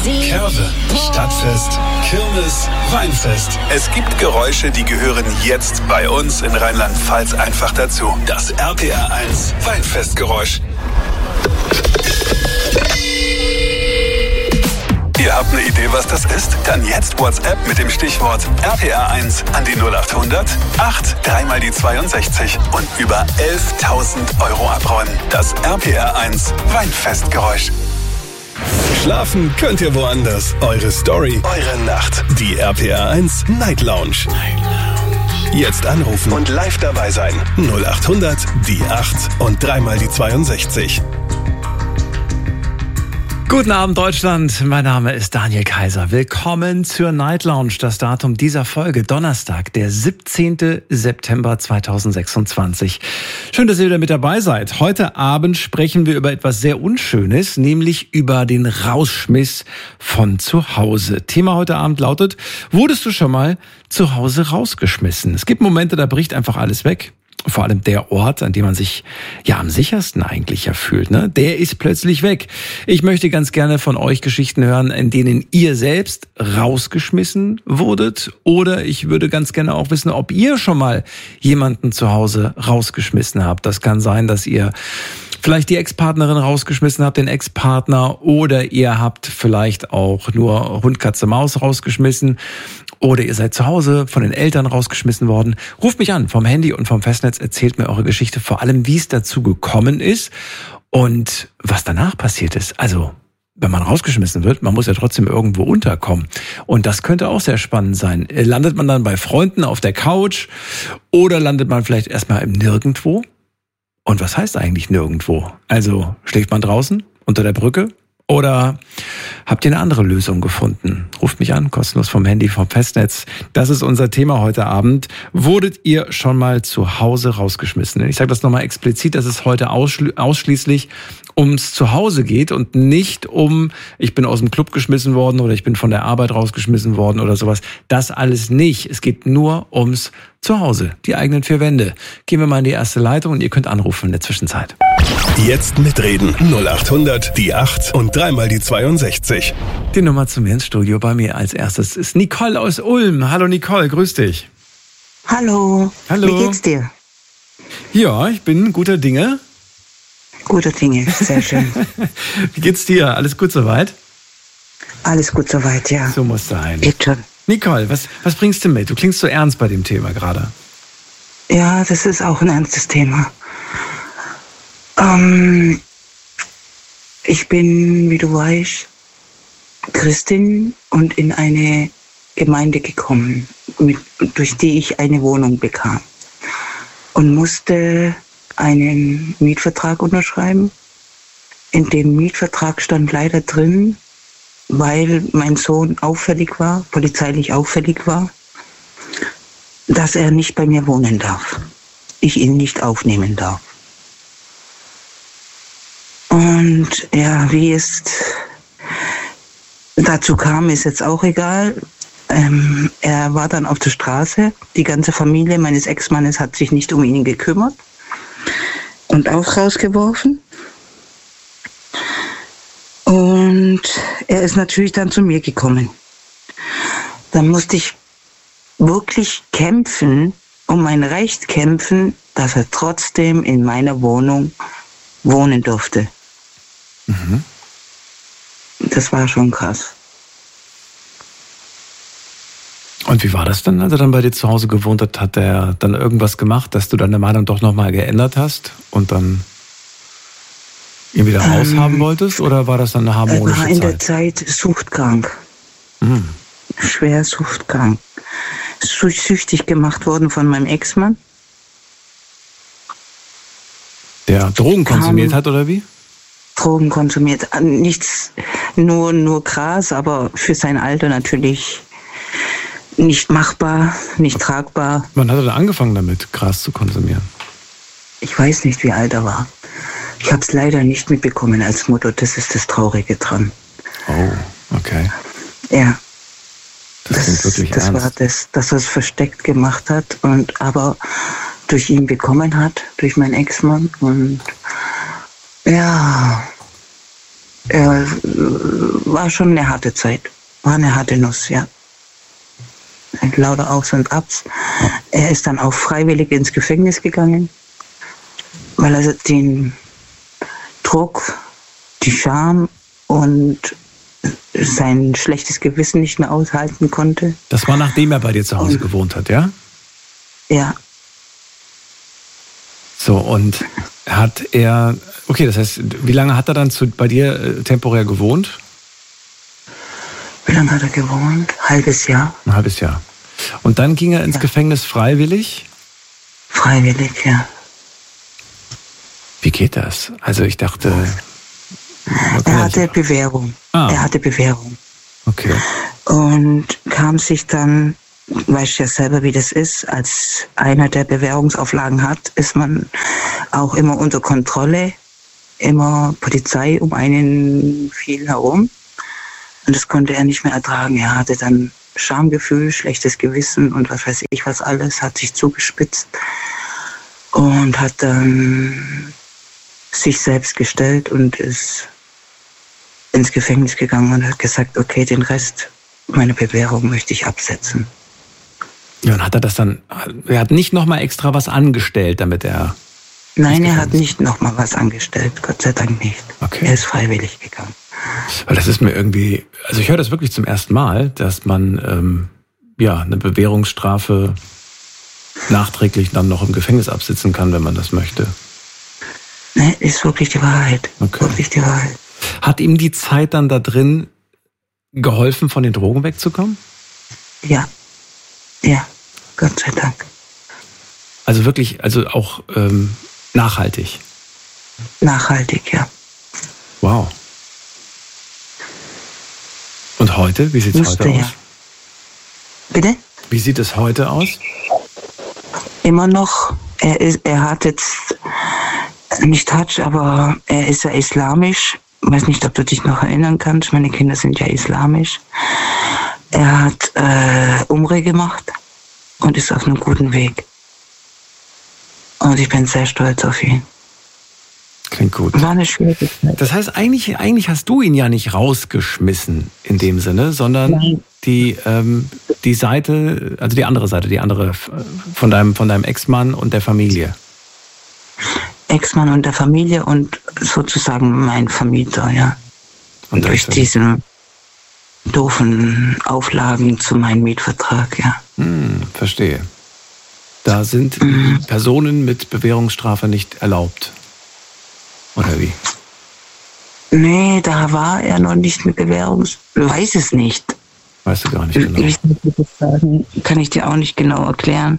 Kirche, Stadtfest, Kirmes, Weinfest. Es gibt Geräusche, die gehören jetzt bei uns in Rheinland-Pfalz einfach dazu. Das RPR 1 Weinfestgeräusch. Ihr habt eine Idee, was das ist? Dann jetzt WhatsApp mit dem Stichwort RPR1 an die 0800 8 3 mal die 62 und über 11.000 € abräumen. Das RPR1 Weinfestgeräusch. Schlafen könnt ihr woanders. Eure Story, eure Nacht. Die RPR1 Night Lounge. Jetzt anrufen und live dabei sein. 0800 die 8 und 3 mal die 62. Guten Abend Deutschland, mein Name ist Daniel Kaiser. Willkommen zur Night Lounge. Das Datum dieser Folge, Donnerstag, der 17. September 2026. Schön, dass ihr wieder mit dabei seid. Heute Abend sprechen wir über etwas sehr Unschönes, nämlich über den Rausschmiss von zu Hause. Thema heute Abend lautet, wurdest du schon mal zu Hause rausgeschmissen? Es gibt Momente, da bricht einfach alles weg. Vor allem der Ort, an dem man sich ja am sichersten eigentlich fühlt, ne? Der ist plötzlich weg. Ich möchte ganz gerne von euch Geschichten hören, in denen ihr selbst rausgeschmissen wurdet. Oder ich würde ganz gerne auch wissen, ob ihr schon mal jemanden zu Hause rausgeschmissen habt. Das kann sein, dass ihr vielleicht die Ex-Partnerin rausgeschmissen habt, den Ex-Partner, oder ihr habt vielleicht auch nur Hund, Katze, Maus rausgeschmissen. Oder ihr seid zu Hause von den Eltern rausgeschmissen worden. Ruft mich an vom Handy und vom Festnetz, erzählt mir eure Geschichte, vor allem wie es dazu gekommen ist und was danach passiert ist. Also, wenn man rausgeschmissen wird, man muss ja trotzdem irgendwo unterkommen. Und das könnte auch sehr spannend sein. Landet man dann bei Freunden auf der Couch oder landet man vielleicht erstmal im Nirgendwo? Und was heißt eigentlich nirgendwo? Also, schläft man draußen unter der Brücke? Oder habt ihr eine andere Lösung gefunden? Ruft mich an, kostenlos vom Handy, vom Festnetz. Das ist unser Thema heute Abend. Wurdet ihr schon mal zu Hause rausgeschmissen? Ich sage das nochmal explizit, dass es heute ausschließlich ums Zuhause geht und nicht um, ich bin aus dem Club geschmissen worden oder ich bin von der Arbeit rausgeschmissen worden oder sowas. Das alles nicht. Es geht nur ums Zuhause, die eigenen vier Wände. Gehen wir mal in die erste Leitung und ihr könnt anrufen in der Zwischenzeit. Jetzt mitreden. 0800 die 8 und 3 mal die 62. Die Nummer zu mir ins Studio. Bei mir als erstes ist Nicole aus Ulm. Hallo Nicole, grüß dich. Hallo. Hallo. Wie geht's dir? Ja, ich bin guter Dinge. Guter Dinge, sehr schön. Wie geht's dir? Alles gut soweit? Alles gut soweit, ja. So muss sein. Geht schon. Nicole, was bringst du mit? Du klingst so ernst bei dem Thema gerade. Ja, das ist auch ein ernstes Thema. Ich bin, wie du weißt, Christin und in eine Gemeinde gekommen, durch die ich eine Wohnung bekam. Und musste einen Mietvertrag unterschreiben. In dem Mietvertrag stand leider drin, weil mein Sohn auffällig war, polizeilich auffällig war, dass er nicht bei mir wohnen darf. Ich ihn nicht aufnehmen darf. Und ja, wie es dazu kam, ist jetzt auch egal. Er war dann auf der Straße. Die ganze Familie meines Ex-Mannes hat sich nicht um ihn gekümmert und auch rausgeworfen. Und er ist natürlich dann zu mir gekommen. Dann musste ich wirklich kämpfen, um mein Recht kämpfen, dass er trotzdem in meiner Wohnung wohnen durfte. Mhm. Das war schon krass. Und wie war das dann, als er dann bei dir zu Hause gewohnt hat? Hat er dann irgendwas gemacht, dass du deine Meinung doch nochmal geändert hast und dann ihn wieder raushaben wolltest? Oder war das dann eine harmonische Zeit? Er war in der Zeit suchtkrank. Mhm. Schwer suchtkrank. Süchtig gemacht worden von meinem Ex-Mann. Der Drogen konsumiert hat, oder wie? Drogen konsumiert. Nichts, nur Gras, aber für sein Alter natürlich nicht machbar, nicht tragbar. Wann hat er denn angefangen damit, Gras zu konsumieren? Ich weiß nicht, wie alt er war. Ich habe es leider nicht mitbekommen als Mutter. Das ist das Traurige dran. Oh, okay. Ja. Das klingt wirklich das ernst. War das, dass er es versteckt gemacht hat und aber durch ihn bekommen hat, durch meinen Ex-Mann. Und ja, War schon eine harte Zeit. War eine harte Nuss, ja. Lauter Aufs und Abs. Er ist dann auch freiwillig ins Gefängnis gegangen, weil er den Druck, die Scham und sein schlechtes Gewissen nicht mehr aushalten konnte. Das war, nachdem er bei dir zu Hause gewohnt hat, ja? Ja. So, und okay, das heißt, wie lange hat er dann bei dir temporär gewohnt? Wie lange hat er gewohnt? Halbes Jahr. Ein halbes Jahr. Und dann ging er ins Gefängnis freiwillig? Freiwillig, ja. Wie geht das? Also ich dachte... Er hatte Bewährung. Er hatte Bewährung. Okay. Und kam sich dann, weißt ja selber, wie das ist, als einer, der Bewährungsauflagen hat, ist man auch immer unter Kontrolle, immer Polizei um einen viel herum. Und das konnte er nicht mehr ertragen. Er hatte dann Schamgefühl, schlechtes Gewissen und was weiß ich was alles, hat sich zugespitzt und hat dann sich selbst gestellt und ist ins Gefängnis gegangen und hat gesagt, okay, den Rest meiner Bewährung möchte ich absetzen. Ja, und hat er das dann, er hat nicht nochmal extra was angestellt, damit er... Nein, er hat nicht nochmal was angestellt, Gott sei Dank nicht. Okay. Er ist freiwillig gegangen. Weil das ist mir irgendwie, also ich höre das wirklich zum ersten Mal, dass man eine Bewährungsstrafe nachträglich dann noch im Gefängnis absitzen kann, wenn man das möchte. Ne, ist wirklich die Wahrheit. Okay. Wirklich die Wahrheit. Hat ihm die Zeit dann da drin geholfen, von den Drogen wegzukommen? Ja, Gott sei Dank. Also wirklich, also auch nachhaltig? Nachhaltig, ja. Wow. Und heute? Wie sieht es heute aus? Bitte? Wie sieht es heute aus? Immer noch. Er hat jetzt nicht Touch, aber er ist ja islamisch. Ich weiß nicht, ob du dich noch erinnern kannst. Meine Kinder sind ja islamisch. Er hat Umrah gemacht und ist auf einem guten Weg. Und ich bin sehr stolz auf ihn. Klingt gut. War eine schwierige Zeit. Das heißt, eigentlich hast du ihn ja nicht rausgeschmissen in dem Sinne, sondern die Seite, also die andere Seite, die andere von deinem Ex-Mann und der Familie. Ex-Mann und der Familie und sozusagen mein Vermieter, ja. Und durch diese doofen Auflagen zu meinem Mietvertrag, ja. Verstehe. Da sind Personen mit Bewährungsstrafe nicht erlaubt. Oder wie? Nee, da war er noch nicht mit Weiß es nicht. Weißt du gar nicht genau. Kann ich dir auch nicht genau erklären.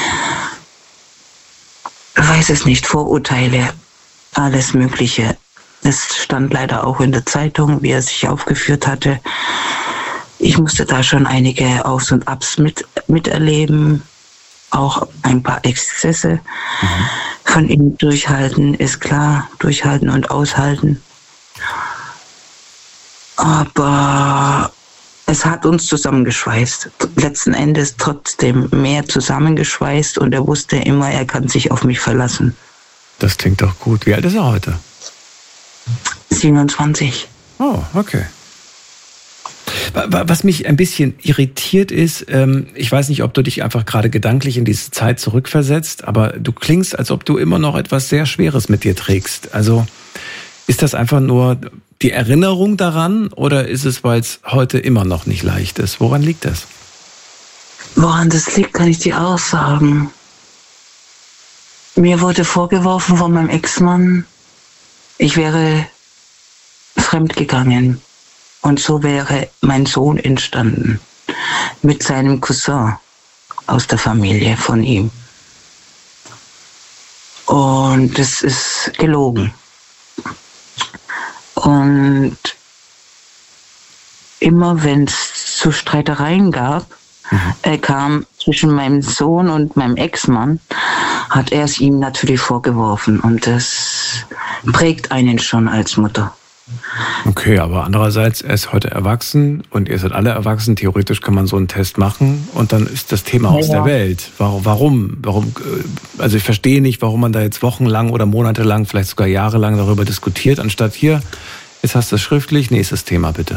Weiß es nicht. Vorurteile, alles Mögliche. Das stand leider auch in der Zeitung, wie er sich aufgeführt hatte. Ich musste da schon einige Aufs und Abs miterleben. Auch ein paar Exzesse von ihm durchhalten, ist klar. Durchhalten und aushalten. Aber es hat uns zusammengeschweißt. Letzten Endes trotzdem mehr zusammengeschweißt und er wusste immer, er kann sich auf mich verlassen. Das klingt doch gut. Wie alt ist er heute? 27. Oh, okay. Was mich ein bisschen irritiert ist, ich weiß nicht, ob du dich einfach gerade gedanklich in diese Zeit zurückversetzt, aber du klingst, als ob du immer noch etwas sehr Schweres mit dir trägst. Also ist das einfach nur die Erinnerung daran oder ist es, weil es heute immer noch nicht leicht ist? Woran liegt das? Woran das liegt, kann ich dir auch sagen. Mir wurde vorgeworfen von meinem Ex-Mann, ich wäre fremdgegangen. Und so wäre mein Sohn entstanden. Mit seinem Cousin aus der Familie von ihm. Und das ist gelogen. Und immer wenn es zu Streitereien kam zwischen meinem Sohn und meinem Ex-Mann, hat er es ihm natürlich vorgeworfen. Und das prägt einen schon als Mutter. Okay, aber andererseits, er ist heute erwachsen und ihr seid alle erwachsen. Theoretisch kann man so einen Test machen und dann ist das Thema aus der Welt. Warum? Also ich verstehe nicht, warum man da jetzt wochenlang oder monatelang, vielleicht sogar jahrelang darüber diskutiert, anstatt hier Jetzt hast du es schriftlich. Nächstes Thema, bitte.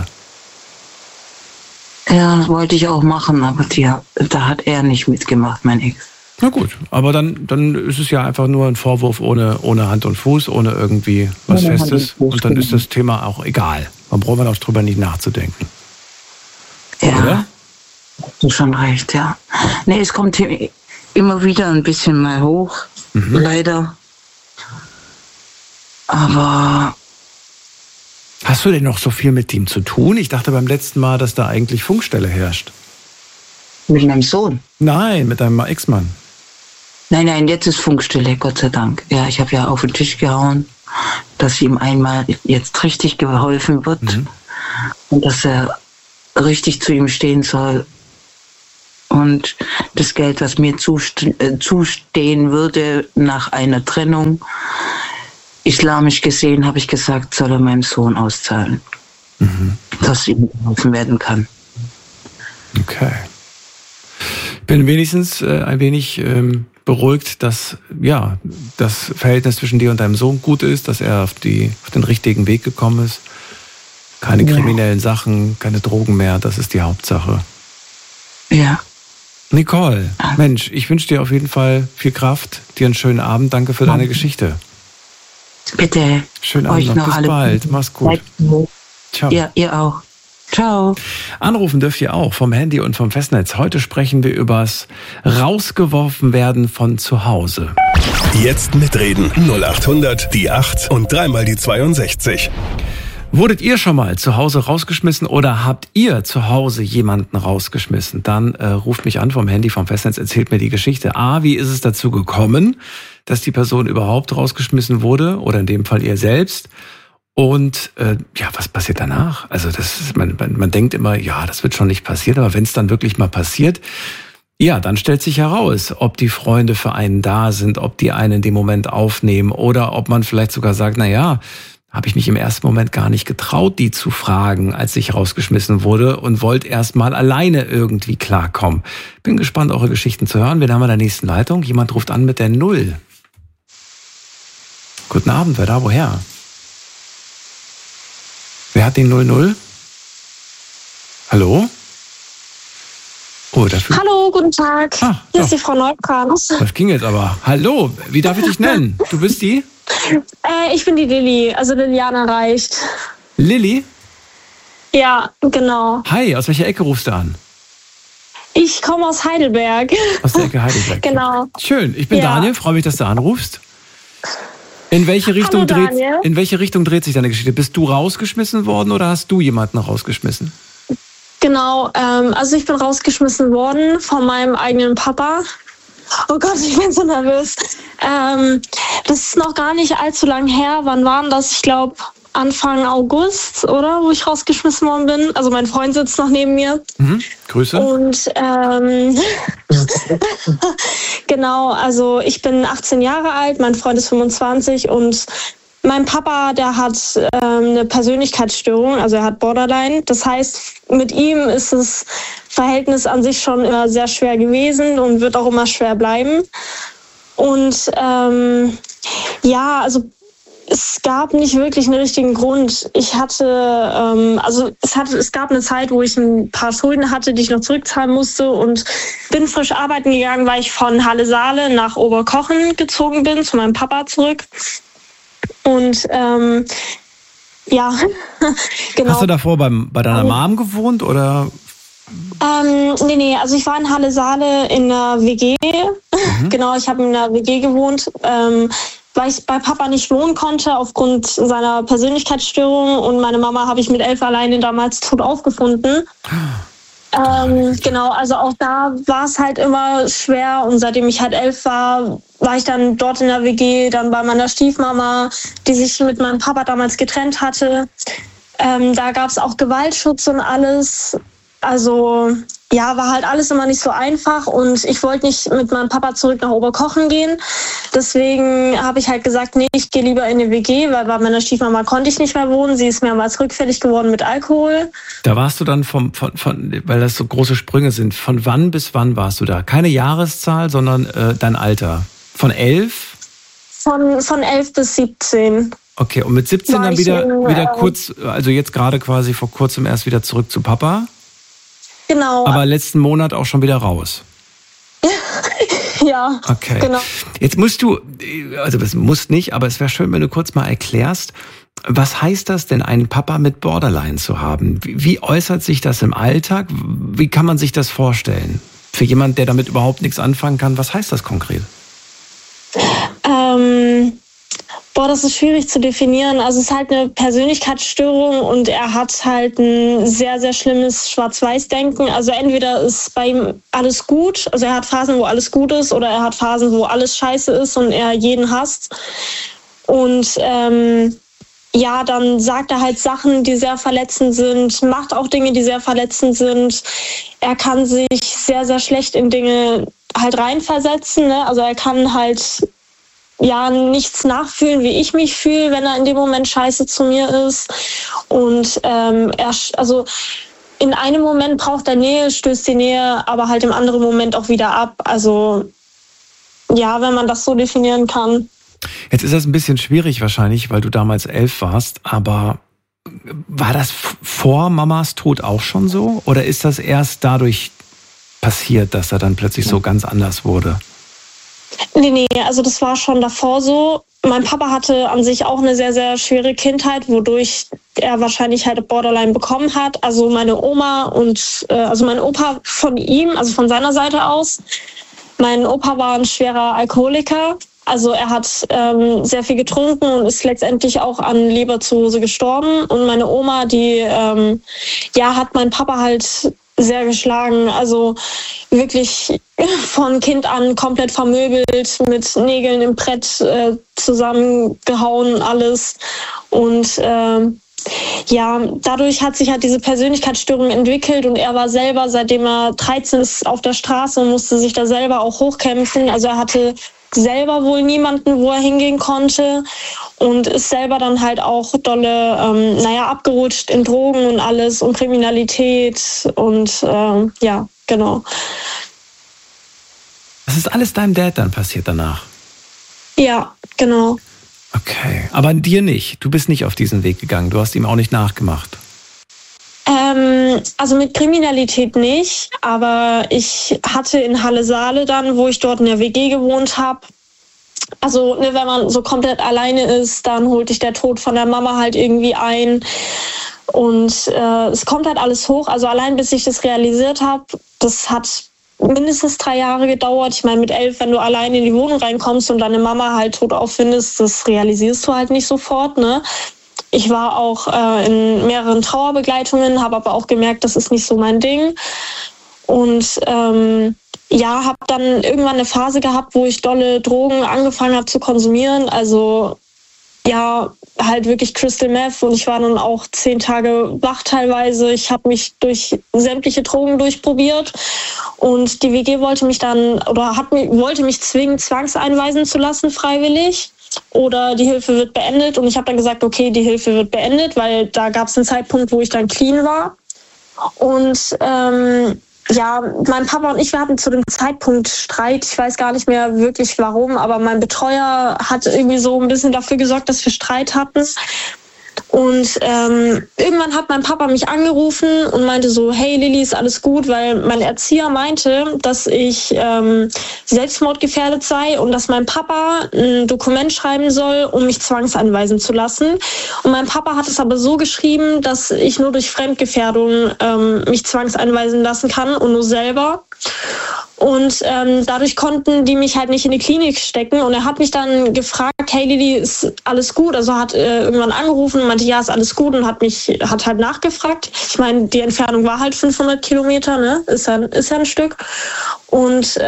Ja, das wollte ich auch machen, aber da hat er nicht mitgemacht, mein Ex. Na gut, aber dann ist es ja einfach nur ein Vorwurf ohne Hand und Fuß, ohne irgendwie was Ohne Festes. Hand und Fuß, Und dann ist genau. das Thema auch egal. Man braucht auch drüber nicht nachzudenken. Ja, Oder? hast du schon recht, ja. Nee, es kommt immer wieder ein bisschen mal hoch, leider. Aber Hast du denn noch so viel mit ihm zu tun? Ich dachte beim letzten Mal, dass da eigentlich Funkstelle herrscht. mit meinem Sohn. Nein, mit deinem Ex-Mann. Nein, jetzt ist Funkstille, Gott sei Dank. Ja, ich habe ja auf den Tisch gehauen, dass ihm einmal jetzt richtig geholfen wird und dass er richtig zu ihm stehen soll. Und das Geld, was mir zustehen würde nach einer Trennung, islamisch gesehen, habe ich gesagt, soll er meinem Sohn auszahlen, dass ihm geholfen werden kann. Okay. Ich bin wenigstens ein wenig beruhigt, dass ja das Verhältnis zwischen dir und deinem Sohn gut ist, dass er auf den richtigen Weg gekommen ist. Keine kriminellen Sachen, keine Drogen mehr, das ist die Hauptsache. Ja. Nicole, Mensch, ich wünsche dir auf jeden Fall viel Kraft, dir einen schönen Abend, danke für deine Geschichte. Bitte. Schönen euch Abend noch, bis alle bald, mach's gut. Ciao. Ja, ihr auch. Ciao. Anrufen dürft ihr auch vom Handy und vom Festnetz. Heute sprechen wir übers rausgeworfen werden von zu Hause. Jetzt mitreden. 0800 die 8 und 3 mal die 62. Wurdet ihr schon mal zu Hause rausgeschmissen oder habt ihr zu Hause jemanden rausgeschmissen? Dann ruft mich an vom Handy, vom Festnetz, erzählt mir die Geschichte. A, wie ist es dazu gekommen, dass die Person überhaupt rausgeschmissen wurde? Oder in dem Fall ihr selbst? Und ja, was passiert danach? Also man denkt immer, ja, das wird schon nicht passieren, aber wenn es dann wirklich mal passiert, ja, dann stellt sich heraus, ob die Freunde für einen da sind, ob die einen in dem Moment aufnehmen oder ob man vielleicht sogar sagt, na ja, habe ich mich im ersten Moment gar nicht getraut, die zu fragen, als ich rausgeschmissen wurde und wollte erst mal alleine irgendwie klarkommen. Bin gespannt, eure Geschichten zu hören. Wir haben in der nächsten Leitung. Jemand ruft an mit der 0. Guten Abend, wer da, woher? Wer hat den 00? Hallo? Oh, dafür. Hallo, guten Tag. Hier ist die Frau Neukranz. Das ging jetzt aber. Hallo, wie darf ich dich nennen? Du bist die? Ich bin die Lilly, also Liliana Reicht. Lilly? Ja, genau. Hi, aus welcher Ecke rufst du an? Ich komme aus Heidelberg. Aus der Ecke Heidelberg. Genau. Schön, ich bin Ja. Daniel, freue mich, dass du anrufst. In welche Richtung dreht sich deine Geschichte? Bist du rausgeschmissen worden oder hast du jemanden rausgeschmissen? Genau, also ich bin rausgeschmissen worden von meinem eigenen Papa. Oh Gott, ich bin so nervös. Das ist noch gar nicht allzu lang her. Wann war denn das? Ich glaube Anfang August, oder? Wo ich rausgeschmissen worden bin. Also mein Freund sitzt noch neben mir. Grüße. Und genau, also ich bin 18 Jahre alt, mein Freund ist 25 und mein Papa, der hat eine Persönlichkeitsstörung, also er hat Borderline. Das heißt, mit ihm ist das Verhältnis an sich schon immer sehr schwer gewesen und wird auch immer schwer bleiben. Und ja, also es gab nicht wirklich einen richtigen Grund. Ich hatte, es gab eine Zeit, wo ich ein paar Schulden hatte, die ich noch zurückzahlen musste und bin frisch arbeiten gegangen, weil ich von Halle-Saale nach Oberkochen gezogen bin, zu meinem Papa zurück. Und ja, genau. Hast du davor bei deiner Mom gewohnt oder? Nee, also ich war in Halle-Saale in einer WG. Genau, ich habe in einer WG gewohnt, weil ich bei Papa nicht wohnen konnte aufgrund seiner Persönlichkeitsstörung und meine Mama habe ich mit 11 alleine damals tot aufgefunden. Genau, also auch da war es halt immer schwer und seitdem ich halt 11 war, war ich dann dort in der WG, dann bei meiner Stiefmama, die sich mit meinem Papa damals getrennt hatte. Da gab es auch Gewaltschutz und alles. Also ja, war halt alles immer nicht so einfach und ich wollte nicht mit meinem Papa zurück nach Oberkochen gehen. Deswegen habe ich halt gesagt, nee, ich gehe lieber in eine WG, weil bei meiner Stiefmama konnte ich nicht mehr wohnen. Sie ist mehrmals rückfällig geworden mit Alkohol. Da warst du dann weil das so große Sprünge sind, von wann bis wann warst du da? Keine Jahreszahl, sondern dein Alter. Von 11? Von 11 bis 17. Okay, und mit 17 dann wieder kurz, also jetzt gerade quasi vor kurzem erst wieder zurück zu Papa? Genau. Aber letzten Monat auch schon wieder raus? Ja, okay. Genau. Jetzt musst du, also das musst nicht, aber es wäre schön, wenn du kurz mal erklärst, was heißt das denn, einen Papa mit Borderline zu haben? Wie äußert sich das im Alltag? Wie kann man sich das vorstellen? Für jemand, der damit überhaupt nichts anfangen kann, was heißt das konkret? Das ist schwierig zu definieren. Also es ist halt eine Persönlichkeitsstörung und er hat halt ein sehr, sehr schlimmes Schwarz-Weiß-Denken. Also entweder ist bei ihm alles gut, also er hat Phasen, wo alles gut ist, oder er hat Phasen, wo alles scheiße ist und er jeden hasst. Und dann sagt er halt Sachen, die sehr verletzend sind, macht auch Dinge, die sehr verletzend sind. Er kann sich sehr, sehr schlecht in Dinge halt reinversetzen, ne? Also er kann halt nichts nachfühlen, wie ich mich fühle, wenn er in dem Moment scheiße zu mir ist. Und in einem Moment braucht er Nähe, stößt die Nähe, aber halt im anderen Moment auch wieder ab. Also wenn man das so definieren kann. Jetzt ist das ein bisschen schwierig wahrscheinlich, weil du damals 11 warst, aber war das vor Mamas Tod auch schon so? Oder ist das erst dadurch passiert, dass er dann plötzlich so ganz anders wurde? Nee, also das war schon davor so. Mein Papa hatte an sich auch eine sehr, sehr schwere Kindheit, wodurch er wahrscheinlich halt Borderline bekommen hat. Also meine Oma und mein Opa von ihm, also von seiner Seite aus. Mein Opa war ein schwerer Alkoholiker. Also er hat sehr viel getrunken und ist letztendlich auch an Leberzirrhose gestorben. Und meine Oma, die hat meinen Papa halt sehr geschlagen. Also wirklich von Kind an komplett vermöbelt, mit Nägeln im Brett zusammengehauen, alles. Und dadurch hat sich halt diese Persönlichkeitsstörung entwickelt und er war selber, seitdem er 13 ist, auf der Straße und musste sich da selber auch hochkämpfen. Also er hatte selber wohl niemanden, wo er hingehen konnte und ist selber dann halt auch dolle, abgerutscht in Drogen und alles und Kriminalität und genau. Das ist alles deinem Dad dann passiert danach? Ja, genau. Okay, aber dir nicht. Du bist nicht auf diesen Weg gegangen. Du hast ihm auch nicht nachgemacht. Also mit Kriminalität nicht, aber ich hatte in Halle-Saale dann, wo ich dort in der WG gewohnt habe, also wenn man so komplett alleine ist, dann holt dich der Tod von der Mama halt irgendwie ein und es kommt halt alles hoch. Also allein bis ich das realisiert habe, das hat mindestens 3 Jahre gedauert. Ich meine, mit 11, wenn du allein in die Wohnung reinkommst und deine Mama halt tot auffindest, das realisierst du halt nicht sofort, ne? Ich war auch in mehreren Trauerbegleitungen, habe aber auch gemerkt, das ist nicht so mein Ding. Und habe dann irgendwann eine Phase gehabt, wo ich dolle Drogen angefangen habe zu konsumieren. Also halt wirklich Crystal Meth und ich war dann auch 10 Tage wach teilweise. Ich habe mich durch sämtliche Drogen durchprobiert und die WG wollte mich zwingen, zwangseinweisen zu lassen, freiwillig. Oder die Hilfe wird beendet. Und ich habe dann gesagt, okay, die Hilfe wird beendet, weil da gab es einen Zeitpunkt, wo ich dann clean war. Und mein Papa und ich, wir hatten zu dem Zeitpunkt Streit. Ich weiß gar nicht mehr wirklich warum, aber mein Betreuer hat irgendwie so ein bisschen dafür gesorgt, dass wir Streit hatten. Und irgendwann hat mein Papa mich angerufen und meinte so, hey Lilly, ist alles gut? Weil mein Erzieher meinte, dass ich selbstmordgefährdet sei und dass mein Papa ein Dokument schreiben soll, um mich zwangseinweisen zu lassen. Und mein Papa hat es aber so geschrieben, dass ich nur durch Fremdgefährdung mich zwangseinweisen lassen kann und nur selber. Und dadurch konnten die mich halt nicht in die Klinik stecken. Und er hat mich dann gefragt, hey Lilly, ist alles gut? Also hat irgendwann angerufen und meinte, ja, ist alles gut und hat halt nachgefragt. Ich meine, die Entfernung war halt 500 Kilometer, ne? Ist ja ein Stück. Und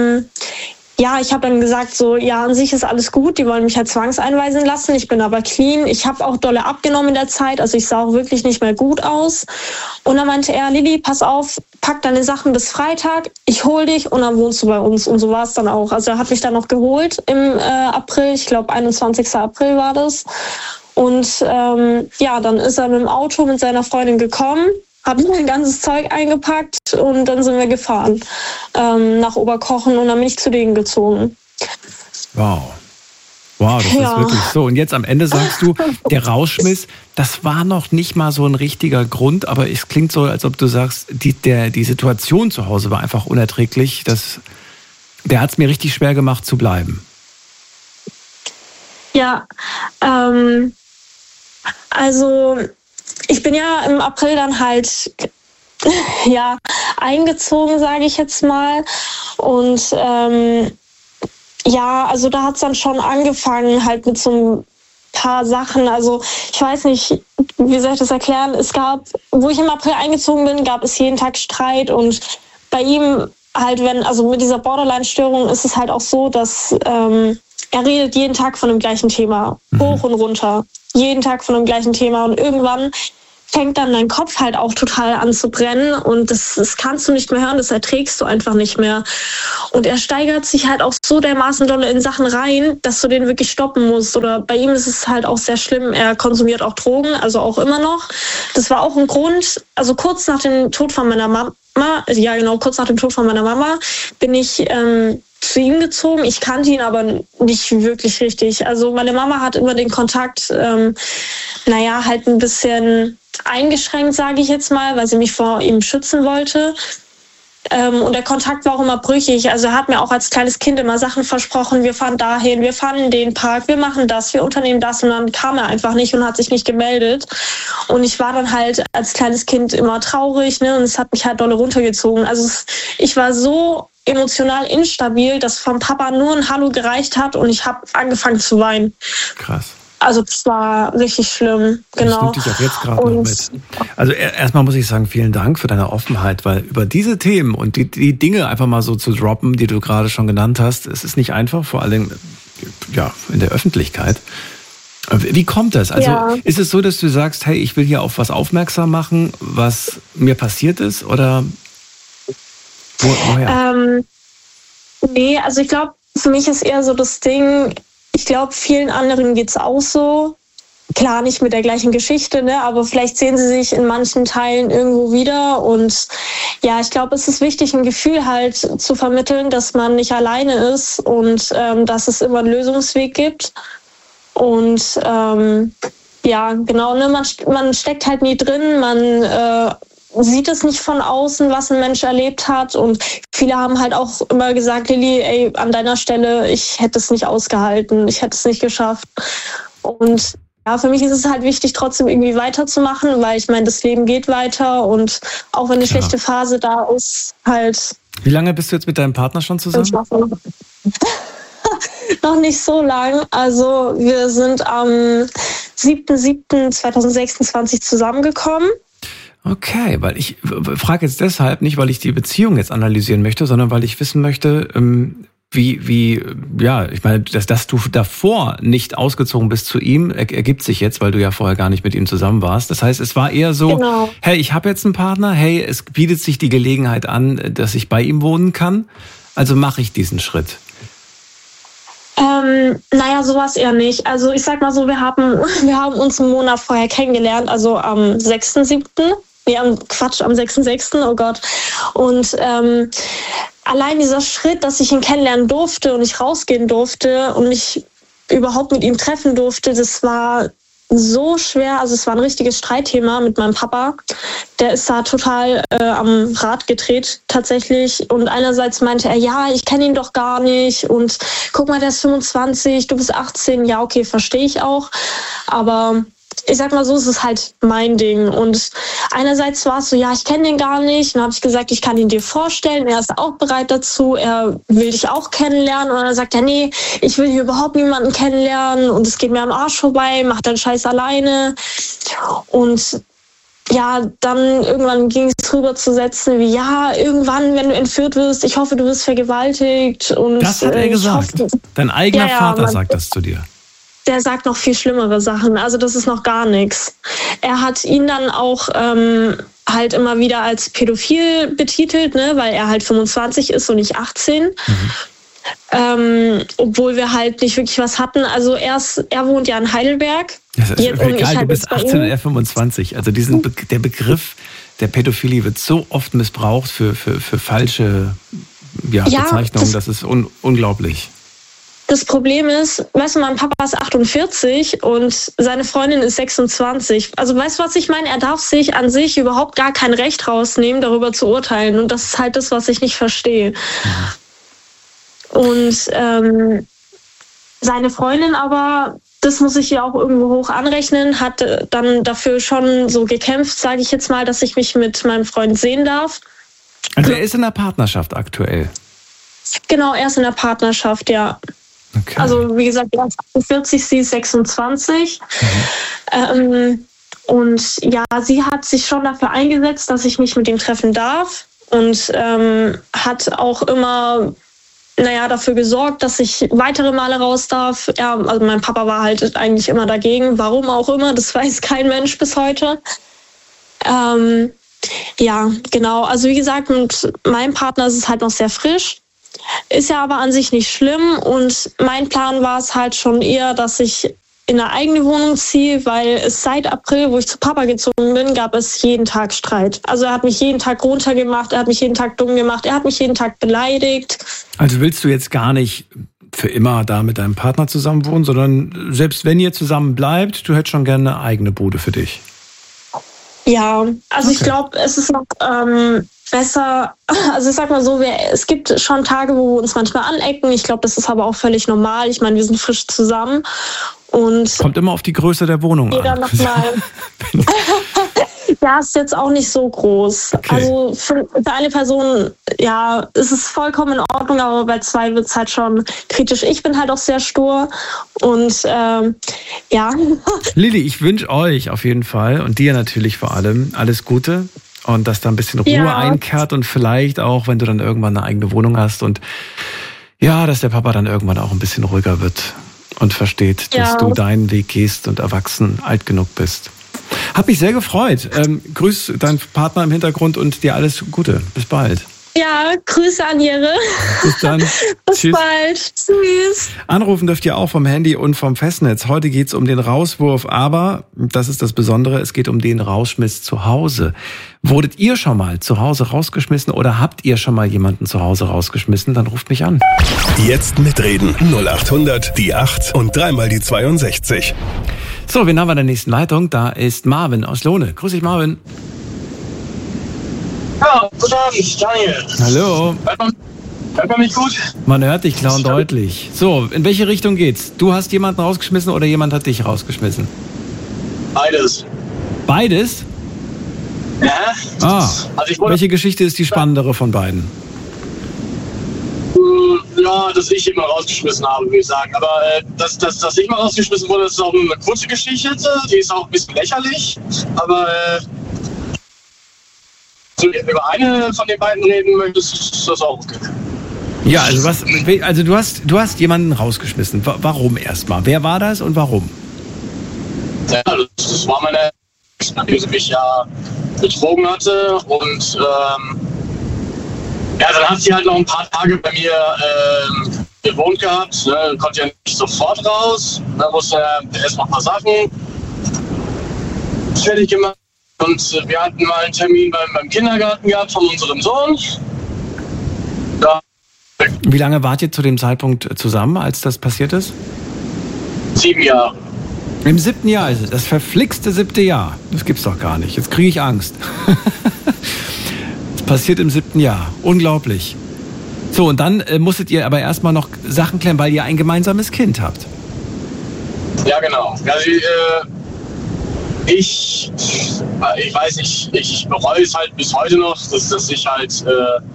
ich habe dann gesagt, so, ja, an sich ist alles gut. Die wollen mich halt zwangseinweisen lassen. Ich bin aber clean. Ich habe auch dolle abgenommen in der Zeit. Also ich sah auch wirklich nicht mehr gut aus. Und dann meinte er, Lilly, pass auf, pack deine Sachen bis Freitag. Ich hol dich und dann wohnst du bei uns. Und so war es dann auch. Also er hat mich dann noch geholt im April. Ich glaube, 21. April war das. Und dann ist er mit dem Auto mit seiner Freundin gekommen. Habe mein ganzes Zeug eingepackt und dann sind wir gefahren nach Oberkochen und dann bin ich zu denen gezogen. Wow. Wow, das ist wirklich so. Und jetzt am Ende sagst du, der Rauschmiss, das war noch nicht mal so ein richtiger Grund, aber es klingt so, als ob du sagst, die Situation zu Hause war einfach unerträglich. Der hat es mir richtig schwer gemacht zu bleiben. Ja, also ich bin ja im April dann halt eingezogen, sage ich jetzt mal. Und also da hat es dann schon angefangen, halt mit so ein paar Sachen. Also ich weiß nicht, wie soll ich das erklären? Es gab, wo ich im April eingezogen bin, gab es jeden Tag Streit. Und bei ihm halt, mit dieser Borderline-Störung ist es halt auch so, dass er redet jeden Tag von dem gleichen Thema, hoch und runter. Jeden Tag von dem gleichen Thema. Und irgendwann fängt dann dein Kopf halt auch total an zu brennen und das kannst du nicht mehr hören, das erträgst du einfach nicht mehr. Und er steigert sich halt auch so dermaßen dolle in Sachen rein, dass du den wirklich stoppen musst. Oder bei ihm ist es halt auch sehr schlimm, er konsumiert auch Drogen, also auch immer noch. Das war auch ein Grund, also kurz nach dem Tod von meiner Mama, bin ich zu ihm gezogen. Ich kannte ihn aber nicht wirklich richtig. Also meine Mama hat immer den Kontakt, halt ein bisschen eingeschränkt, sage ich jetzt mal, weil sie mich vor ihm schützen wollte. Und der Kontakt war auch immer brüchig. Also er hat mir auch als kleines Kind immer Sachen versprochen. Wir fahren dahin, wir fahren in den Park, wir machen das, wir unternehmen das. Und dann kam er einfach nicht und hat sich nicht gemeldet. Und ich war dann halt als kleines Kind immer traurig, ne? Und es hat mich halt dolle runtergezogen. Also ich war so emotional instabil, dass vom Papa nur ein Hallo gereicht hat und ich habe angefangen zu weinen. Krass. Also das war richtig schlimm, genau. Das nimmt dich auch jetzt gerade noch mit. Also erstmal muss ich sagen, vielen Dank für deine Offenheit, weil über diese Themen und die Dinge einfach mal so zu droppen, die du gerade schon genannt hast, es ist nicht einfach, vor allem in der Öffentlichkeit. Wie kommt das? Also ist es so, dass du sagst, hey, ich will hier auf was aufmerksam machen, was mir passiert ist, oder woher? Nee, also ich glaube, für mich ist eher so das Ding, ich glaube, vielen anderen geht's auch so. Klar, nicht mit der gleichen Geschichte, ne? Aber vielleicht sehen sie sich in manchen Teilen irgendwo wieder. Und ja, ich glaube, es ist wichtig, ein Gefühl halt zu vermitteln, dass man nicht alleine ist und dass es immer einen Lösungsweg gibt. Und genau, ne? Man steckt halt nie drin, man sieht es nicht von außen, was ein Mensch erlebt hat. Und viele haben halt auch immer gesagt, Lilly, ey, an deiner Stelle, ich hätte es nicht ausgehalten, ich hätte es nicht geschafft. Und ja, für mich ist es halt wichtig, trotzdem irgendwie weiterzumachen, weil ich meine, das Leben geht weiter und auch wenn eine schlechte Phase da ist, halt... Wie lange bist du jetzt mit deinem Partner schon zusammen? Noch nicht so lang. Also wir sind am 7.7.2026 zusammengekommen. Okay, weil ich frage jetzt deshalb nicht, weil ich die Beziehung jetzt analysieren möchte, sondern weil ich wissen möchte, ich meine, dass du davor nicht ausgezogen bist zu ihm, ergibt sich jetzt, weil du ja vorher gar nicht mit ihm zusammen warst. Das heißt, es war eher so, hey, ich habe jetzt einen Partner, hey, es bietet sich die Gelegenheit an, dass ich bei ihm wohnen kann, also mache ich diesen Schritt. Sowas eher nicht. Also ich sag mal so, wir haben uns einen Monat vorher kennengelernt, also am 6.7., am 6.6., oh Gott. Und allein dieser Schritt, dass ich ihn kennenlernen durfte und ich rausgehen durfte und mich überhaupt mit ihm treffen durfte, das war so schwer. Also es war ein richtiges Streitthema mit meinem Papa. Der ist da total am Rad gedreht tatsächlich. Und einerseits meinte er, ja, ich kenne ihn doch gar nicht. Und guck mal, der ist 25, du bist 18. Ja, okay, verstehe ich auch. Aber ich sag mal so, es ist halt mein Ding. Und einerseits war es so, ja, ich kenne den gar nicht. Dann habe ich gesagt, ich kann ihn dir vorstellen. Er ist auch bereit dazu. Er will dich auch kennenlernen. Und dann sagt er, nee, ich will hier überhaupt niemanden kennenlernen. Und es geht mir am Arsch vorbei. Mach deinen Scheiß alleine. Und ja, dann irgendwann ging es rüber zu Sätzen wie, ja, irgendwann, wenn du entführt wirst, ich hoffe, du wirst vergewaltigt. Und das hat er gesagt. Dein eigener Vater sagt das zu dir. Der sagt noch viel schlimmere Sachen. Also das ist noch gar nichts. Er hat ihn dann auch halt immer wieder als pädophil betitelt, ne, weil er halt 25 ist und nicht 18. Obwohl wir halt nicht wirklich was hatten. Also er wohnt ja in Heidelberg. Das ist egal, du bist 18 und er 25. Also der Begriff der Pädophilie wird so oft missbraucht für falsche Bezeichnungen. Das ist unglaublich. das Problem ist, weißt du, mein Papa ist 48 und seine Freundin ist 26. Also weißt du, was ich meine? Er darf sich an sich überhaupt gar kein Recht rausnehmen, darüber zu urteilen. Und das ist halt das, was ich nicht verstehe. Und seine Freundin aber, das muss ich ihr auch irgendwo hoch anrechnen, hat dann dafür schon so gekämpft, sage ich jetzt mal, dass ich mich mit meinem Freund sehen darf. Also er ist in der Partnerschaft aktuell? Genau, er ist in der Partnerschaft, ja. Okay. Also wie gesagt, er ist 48, sie ist 26. Und ja, sie hat sich schon dafür eingesetzt, dass ich mich mit ihm treffen darf und hat auch immer dafür gesorgt, dass ich weitere Male raus darf. Ja, also mein Papa war halt eigentlich immer dagegen, warum auch immer, das weiß kein Mensch bis heute. Ja, genau. Also wie gesagt, mit meinem Partner ist es halt noch sehr frisch. Ist ja aber an sich nicht schlimm und mein Plan war es halt schon eher, dass ich in eine eigene Wohnung ziehe, weil es seit April, wo ich zu Papa gezogen bin, gab es jeden Tag Streit. Also er hat mich jeden Tag runtergemacht, er hat mich jeden Tag dumm gemacht, er hat mich jeden Tag beleidigt. Also willst du jetzt gar nicht für immer da mit deinem Partner zusammen wohnen, sondern selbst wenn ihr zusammen bleibt, du hättest schon gerne eine eigene Bude für dich? Ja, also okay. Ich glaube, es ist noch besser, also ich sag mal so, es gibt schon Tage, wo wir uns manchmal anecken. Ich glaube, das ist aber auch völlig normal. Ich meine, wir sind frisch zusammen. Und kommt immer auf die Größe der Wohnung jeder an. Noch mal ja, ist jetzt auch nicht so groß. Okay. Also für eine Person, ja, ist es vollkommen in Ordnung, aber bei zwei wird es halt schon kritisch. Ich bin halt auch sehr stur und ja. Lilly, ich wünsche euch auf jeden Fall und dir natürlich vor allem alles Gute und dass da ein bisschen Ruhe einkehrt und vielleicht auch, wenn du dann irgendwann eine eigene Wohnung hast und ja, dass der Papa dann irgendwann auch ein bisschen ruhiger wird und versteht, dass du deinen Weg gehst und erwachsen alt genug bist. Hab mich sehr gefreut. Grüß deinen Partner im Hintergrund und dir alles Gute. Bis bald. Ja, Grüße an Jere. Bis dann. Bis Tschüss. bald. Tschüss. Anrufen dürft ihr auch vom Handy und vom Festnetz. Heute geht's um den Rauswurf, aber, das ist das Besondere, es geht um den Rausschmiss zu Hause. Wurdet ihr schon mal zu Hause rausgeschmissen oder habt ihr schon mal jemanden zu Hause rausgeschmissen? Dann ruft mich an. Jetzt mitreden. 0800 die 8 und dreimal die 62. So, wen haben wir in der nächsten Leitung? Da ist Marvin aus Lohne. Grüß dich, Marvin. Ja, guten Abend, Daniel. Hallo. Hört man mich gut? Man hört dich klar und deutlich. So, in welche Richtung geht's? Du hast jemanden rausgeschmissen oder jemand hat dich rausgeschmissen? Beides. Beides? Ja. Also welche Geschichte ist die spannendere von beiden? Ja, dass ich immer rausgeschmissen habe, würde ich sagen. Aber dass ich mal rausgeschmissen wurde, ist auch eine kurze Geschichte. Die ist auch ein bisschen lächerlich. Aber über eine von den beiden reden möchtest, ist das auch okay. Ja, also du hast jemanden rausgeschmissen. Warum erstmal? Wer war das und warum? Ja, das war meine Ex, nachdem sie mich ja betrogen hatte und ja, dann hat sie halt noch ein paar Tage bei mir gewohnt gehabt, ne? Konnte ja nicht sofort raus, da musste erst noch ein paar Sachen fertig gemacht und wir hatten mal einen Termin beim Kindergarten gehabt von unserem Sohn. Da Wie lange wart ihr zu dem Zeitpunkt zusammen, als das passiert ist? 7 Jahre. Im 7. Jahr ist es, das verflixte 7. Jahr. Das gibt's doch gar nicht. Jetzt kriege ich Angst. Das passiert im 7. Jahr. Unglaublich. So, und dann musstet ihr aber erstmal noch Sachen klären, weil ihr ein gemeinsames Kind habt. Ja, genau. Also, ich weiß nicht, ich bereue es halt bis heute noch, dass ich halt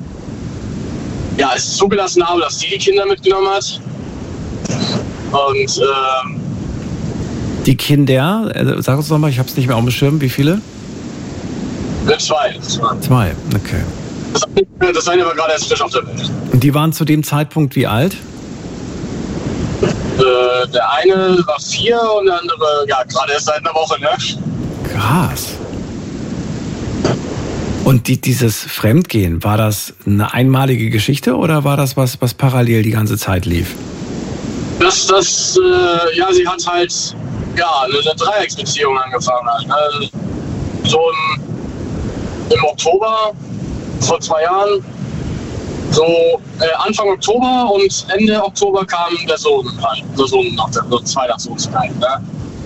es zugelassen habe, dass die Kinder mitgenommen hat. Und die Kinder, sag uns doch mal, ich habe es nicht mehr auf dem Schirm, wie viele? 2. 2, okay. Das eine war gerade erst frisch auf der Welt. Und die waren zu dem Zeitpunkt wie alt? Der eine war 4 und der andere, ja, gerade erst seit einer Woche, ne? Krass. Und dieses Fremdgehen, war das eine einmalige Geschichte oder war das was parallel die ganze Zeit lief? Sie hat halt, eine Dreiecksbeziehung angefangen halt, ne? So im Oktober vor 2 Jahren So Anfang Oktober und Ende Oktober kam der Sohn halt. Der Sohn noch, der zweite Sohn halt, ne?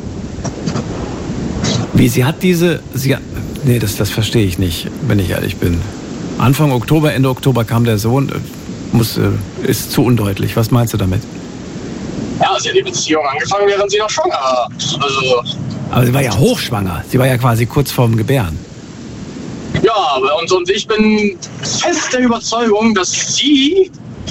Wie, nee, das verstehe ich nicht, wenn ich ehrlich bin. Anfang Oktober, Ende Oktober kam der Sohn, ist zu undeutlich. Was meinst du damit? Ja, sie hat die Beziehung angefangen, während sie noch schwanger war. Also, aber sie war ja hochschwanger. Sie war ja quasi kurz vorm Gebären. ja, und ich bin fest der Überzeugung, dass sie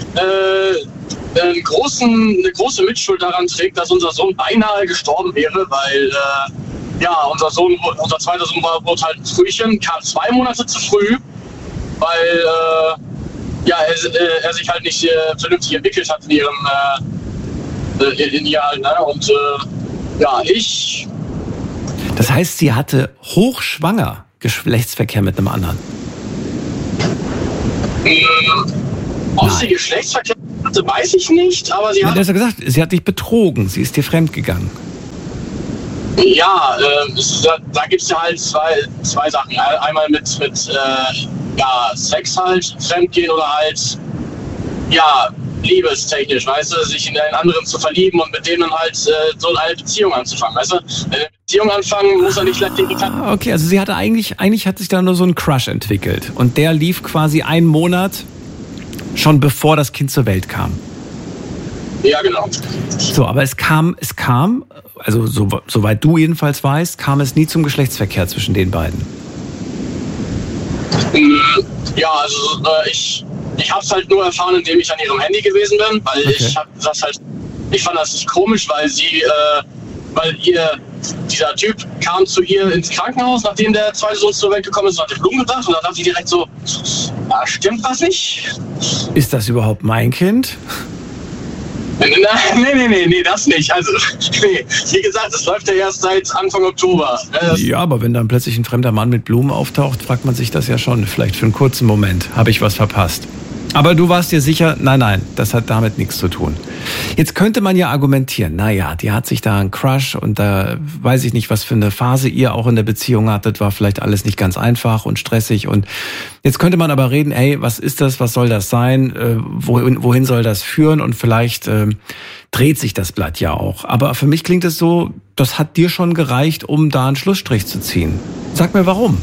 eine große Mitschuld daran trägt, dass unser Sohn beinahe gestorben wäre, weil unser zweiter Sohn wurde halt ein Frühchen, kam 2 Monate zu früh, weil er sich halt nicht vernünftig entwickelt hat in ihrem Jahr, ne? Und Das heißt, sie hatte hochschwanger Geschlechtsverkehr mit einem anderen. Ob sie Geschlechtsverkehr hatte, weiß ich nicht, aber sie hat... Du hast ja gesagt, sie hat dich betrogen, sie ist dir fremdgegangen. Ja, da gibt es ja halt zwei Sachen. Einmal mit Sex halt, Fremdgehen oder halt, liebestechnisch, weißt du, sich in einen anderen zu verlieben und mit dem dann halt so eine Beziehung anzufangen, weißt du? Eine Beziehung anfangen muss er nicht gleich den... Okay, also sie hatte eigentlich hat sich da nur so ein Crush entwickelt und der lief quasi 1 Monat schon bevor das Kind zur Welt kam. Ja, genau. So, aber es kam, also soweit du jedenfalls weißt, kam es nie zum Geschlechtsverkehr zwischen den beiden. Ja, also ich habe es halt nur erfahren, indem ich an ihrem Handy gewesen bin, weil okay. Ich fand das nicht komisch, weil dieser Typ kam zu ihr ins Krankenhaus, nachdem der zweite Sohn zur Welt gekommen ist und hat die Blumen gebracht und dann dachte ich direkt so, stimmt was nicht? Ist das überhaupt mein Kind? Nee, das nicht. Also, nee, wie gesagt, es läuft ja erst seit Anfang Oktober. Ja, aber wenn dann plötzlich ein fremder Mann mit Blumen auftaucht, fragt man sich das ja schon. Vielleicht für einen kurzen Moment. Habe ich was verpasst? Aber du warst dir sicher, nein, das hat damit nichts zu tun. Jetzt könnte man ja argumentieren, die hat sich da einen Crush und da weiß ich nicht, was für eine Phase ihr auch in der Beziehung hattet, war vielleicht alles nicht ganz einfach und stressig und jetzt könnte man aber reden, was ist das, was soll das sein, wohin soll das führen und vielleicht dreht sich das Blatt ja auch. Aber für mich klingt es so, das hat dir schon gereicht, um da einen Schlussstrich zu ziehen. Sag mir warum.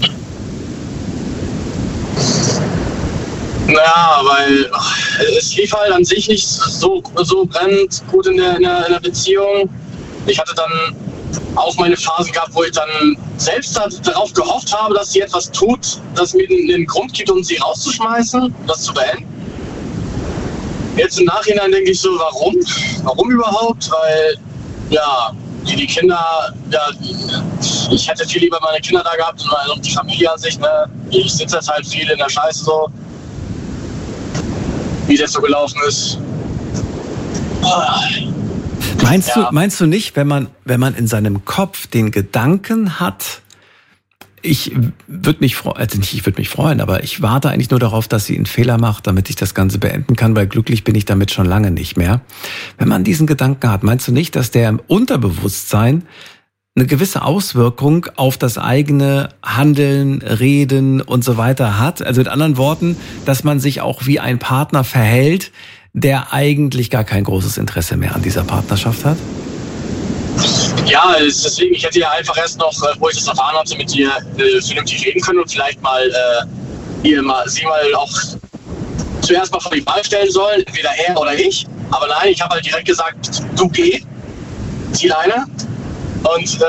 Ja, weil es lief halt an sich nicht so brennend gut in der Beziehung. Ich hatte dann auch meine Phasen gehabt, wo ich dann selbst darauf gehofft habe, dass sie etwas tut, das mir den Grund gibt, um sie rauszuschmeißen, das zu beenden. Jetzt im Nachhinein denke ich so, warum? Warum überhaupt? Weil, die Kinder, ich hätte viel lieber meine Kinder da gehabt und die Familie an sich, ne? Ich sitze jetzt halt viel in der Scheiße so. Wie das so gelaufen ist. Meinst du nicht, wenn man in seinem Kopf den Gedanken hat, ich würde mich freuen, aber ich warte eigentlich nur darauf, dass sie einen Fehler macht, damit ich das Ganze beenden kann, weil glücklich bin ich damit schon lange nicht mehr. Wenn man diesen Gedanken hat, meinst du nicht, dass der im Unterbewusstsein eine gewisse Auswirkung auf das eigene Handeln, Reden und so weiter hat? Also mit anderen Worten, dass man sich auch wie ein Partner verhält, der eigentlich gar kein großes Interesse mehr an dieser Partnerschaft hat? Ja, deswegen, ich hätte ja einfach erst noch, wo ich das erfahren hatte, mit ihr vernünftig reden können und vielleicht sie mal auch zuerst mal vor die Wahl stellen sollen, entweder er oder ich. Aber nein, ich habe halt direkt gesagt, du geh, zieh Leine. Und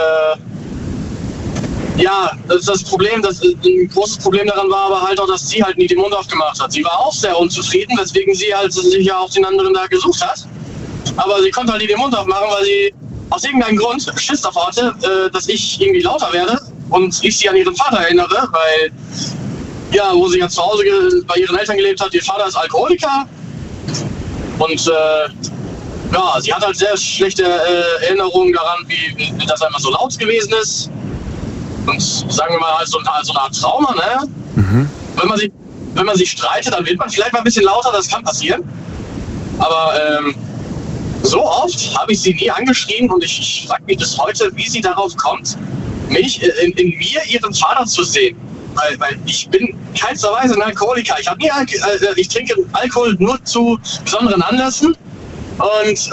das Problem, ein großes Problem daran war aber halt auch, dass sie halt nie den Mund aufgemacht hat. Sie war auch sehr unzufrieden, weswegen sie halt sich ja auch den anderen da gesucht hat. Aber sie konnte halt nie den Mund aufmachen, weil sie aus irgendeinem Grund Schiss davor hatte, dass ich irgendwie lauter werde und ich sie an ihren Vater erinnere, weil, wo sie ja zu Hause bei ihren Eltern gelebt hat, ihr Vater ist Alkoholiker und sie hat halt sehr schlechte Erinnerungen daran, wie das einmal so laut gewesen ist. Und sagen wir mal, halt so eine Art Trauma, ne? Mhm. Wenn man sich streitet, dann wird man vielleicht mal ein bisschen lauter, das kann passieren. Aber so oft habe ich sie nie angeschrien und ich frage mich bis heute, wie sie darauf kommt, mich in mir ihren Vater zu sehen. weil ich bin keinster Weise ein Alkoholiker. Ich trinke Alkohol nur zu besonderen Anlässen und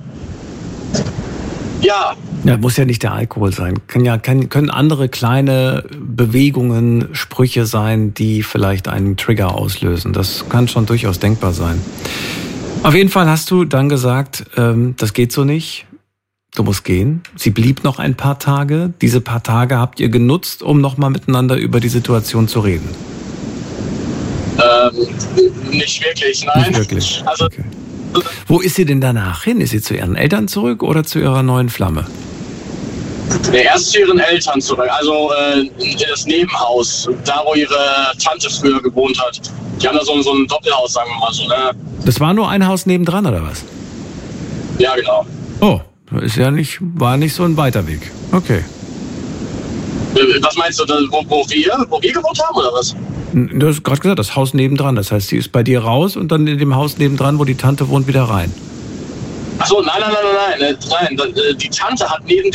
ja. Ja, muss ja nicht der Alkohol sein. Können andere kleine Bewegungen, Sprüche sein, die vielleicht einen Trigger auslösen. Das kann schon durchaus denkbar sein. Auf jeden Fall hast du dann gesagt, das geht so nicht. Du musst gehen. Sie blieb noch ein paar Tage. Diese paar Tage habt ihr genutzt, um nochmal miteinander über die Situation zu reden? Nicht wirklich, nein. Nicht wirklich. Also, okay. Wo ist sie denn danach hin? Ist sie zu ihren Eltern zurück oder zu ihrer neuen Flamme? Erst zu ihren Eltern zurück, also in das Nebenhaus, da wo ihre Tante früher gewohnt hat. Die haben da so ein Doppelhaus, sagen wir mal so. Ne? Das war nur ein Haus nebendran, oder was? Ja, genau. Oh, war nicht so ein weiter Weg. Okay. Was meinst du, wo wir gewohnt haben, oder was? Du hast gerade gesagt, das Haus nebendran. Das heißt, sie ist bei dir raus und dann in dem Haus nebendran, wo die Tante wohnt, wieder rein. Achso, nein. Die Tante hat neben